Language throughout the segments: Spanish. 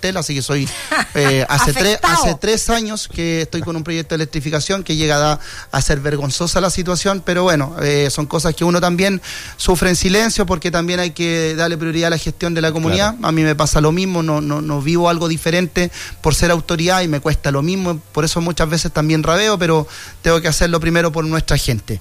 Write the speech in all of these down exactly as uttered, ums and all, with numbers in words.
Portel, así que soy eh, hace, tres, hace tres años que estoy con un proyecto de electrificación que llega a, a ser vergonzosa la situación, pero bueno, eh, son cosas que uno también sufre en silencio porque también hay que darle prioridad a la gestión de la comunidad. Claro. A mí me pasa lo mismo, no, no, no vivo algo diferente por ser autoridad y me cuesta lo mismo, por eso muchas veces también rabeo, pero tengo que hacerlo primero por nuestra gente.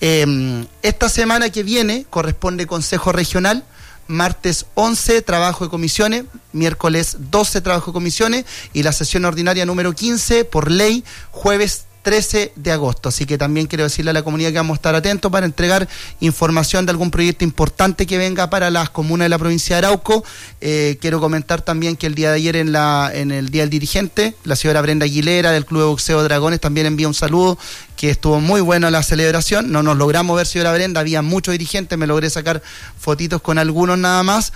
Eh, esta semana que viene corresponde Consejo Regional. Martes once, trabajo de comisiones, miércoles doce, trabajo de comisiones, y la sesión ordinaria número quince, por ley, jueves trece de agosto. Así que también quiero decirle a la comunidad que vamos a estar atentos para entregar información de algún proyecto importante que venga para las comunas de la provincia de Arauco. Eh, quiero comentar también que el día de ayer en la en el Día del Dirigente, la señora Brenda Aguilera del Club de Boxeo Dragones también envía un saludo, que estuvo muy buena la celebración. No nos logramos ver, señora Brenda, había muchos dirigentes, me logré sacar fotitos con algunos nada más.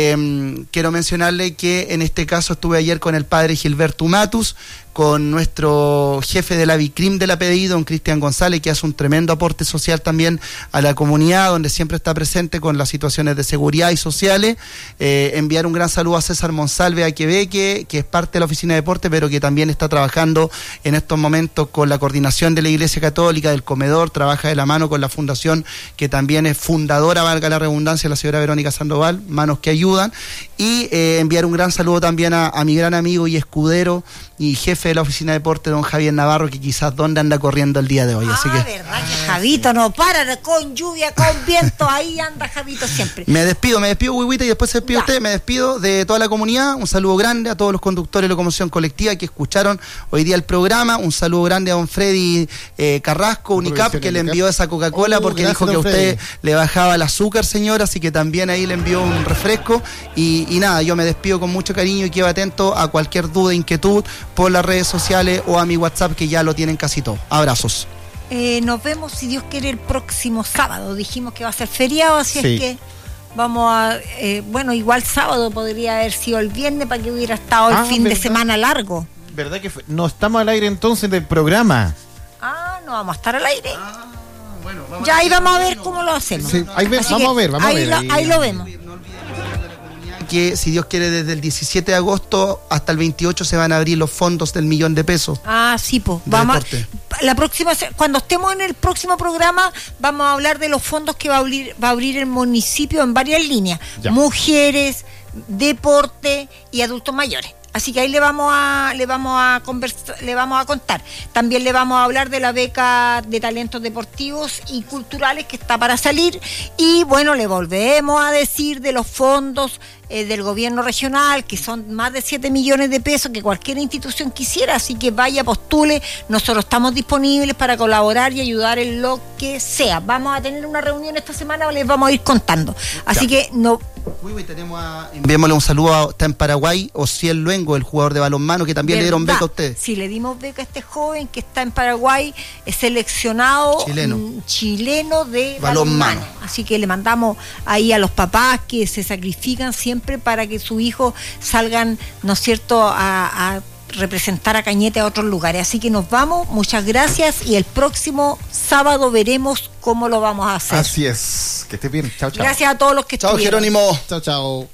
Eh, quiero mencionarle que en este caso estuve ayer con el padre Gilberto Matus, con nuestro jefe de la Vicrim de la P D I, don Cristian González, que hace un tremendo aporte social también a la comunidad, donde siempre está presente con las situaciones de seguridad y sociales. Eh, enviar un gran saludo a César Monsalve Aquebeque, que es parte de la Oficina de Deporte, pero que también está trabajando en estos momentos con la coordinación de la Iglesia Católica, del Comedor, trabaja de la mano con la fundación, que también es fundadora, valga la redundancia, la señora Verónica Sandoval, Manos que Ayudan. Y eh, enviar un gran saludo también a, a mi gran amigo y escudero y jefe de la Oficina de Deporte, don Javier Navarro, que quizás dónde anda corriendo el día de hoy. Ah, así que verdad que Javito no para, con lluvia, con viento, ahí anda Javito siempre. Me despido, me despido, Huihuita, y después se despide usted. Me despido de toda la comunidad. Un saludo grande a todos los conductores de locomoción colectiva que escucharon hoy día el programa. Un saludo grande a don Freddy eh, Carrasco, Unicap, que le envió esa Coca-Cola, oh, porque dijo que a usted Freddy le bajaba el azúcar, señora, así que también ahí le envió un refresco. Y, y nada, yo me despido con mucho cariño y quedo atento a cualquier duda, inquietud por las redes sociales o a mi WhatsApp, que ya lo tienen casi todo. Abrazos. Eh, nos vemos, si Dios quiere, el próximo sábado. Dijimos que va a ser feriado, así sí. Es que vamos a... Eh, bueno, igual sábado podría haber sido el viernes para que hubiera estado el ah, fin ¿verdad? de semana largo. ¿Verdad que fue? No estamos al aire entonces del programa? Ah, no vamos a estar al aire. Ah, bueno, vamos ya ahí vamos a ver cómo lo hacemos. Sí, ahí ve, vamos a ver, vamos ahí a ver. Lo, ahí, ahí lo vemos. Que si Dios quiere, desde el diecisiete de agosto hasta el veintiocho se van a abrir los fondos del millón de pesos. Ah, sí, pues vamos a, la próxima, cuando estemos en el próximo programa vamos a hablar de los fondos que va a abrir va a abrir el municipio en varias líneas, ya. Mujeres, deporte y adultos mayores. Así que ahí le vamos a le vamos a conversar, le vamos a contar. También le vamos a hablar de la beca de talentos deportivos y culturales que está para salir, y bueno, le volvemos a decir de los fondos eh, del gobierno regional, que son más de siete millones de pesos que cualquier institución quisiera, así que vaya, postule. Nosotros estamos disponibles para colaborar y ayudar en lo que sea. Vamos a tener una reunión esta semana, les vamos a ir contando. Así ya. que no Muy bien, tenemos a... Enviémosle un saludo a... Está en Paraguay, Ociel Luengo, el jugador de balonmano, que también le dieron beca a ustedes. Sí, le dimos beca a este joven que está en Paraguay, es seleccionado chileno, mm, chileno de balonmano. balonmano. Así que le mandamos ahí a los papás que se sacrifican siempre para que sus hijos salgan, ¿no es cierto?, a... a representar a Cañete a otros lugares. Así que nos vamos, muchas gracias, y el próximo sábado veremos cómo lo vamos a hacer. Así es, que estés bien, chao, chao. Gracias a todos los que chao, estuvieron. Jerónimo. Chao, chao.